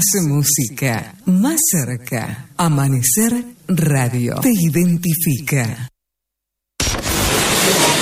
Más música, más cerca. Amanecer Radio te identifica.